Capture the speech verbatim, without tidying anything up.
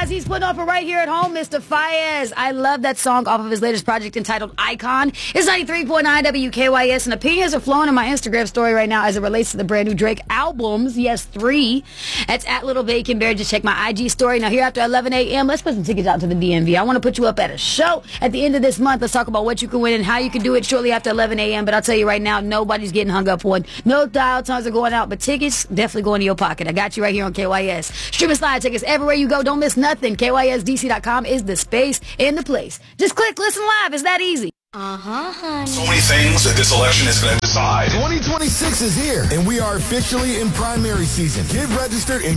guys, he's putting up it right here at home, Mister Fayez. I love that song off of his latest project entitled Icon. It's ninety-three point nine W K Y S, and opinions are flowing in my Instagram story right now as it relates to the brand new Drake albums. Yes, three. That's at Little Bacon Bear. Just check my I G story. Now, here after eleven a.m., let's put some tickets out to the D M V. I want to put you up at a show at the end of this month. Let's talk about what you can win and how you can do it shortly after eleven a.m. But I'll tell you right now, nobody's getting hung up on. No dial tones are going out, but tickets definitely going to your pocket. I got you right here on K Y S. Streaming slide tickets everywhere you go. Don't miss nothing. K Y S D C dot com is the space in the place. Just click listen live. It's that easy. Uh-huh, honey. So many things that this election is going to decide. twenty twenty-six is here, and we are officially in primary season. Get registered and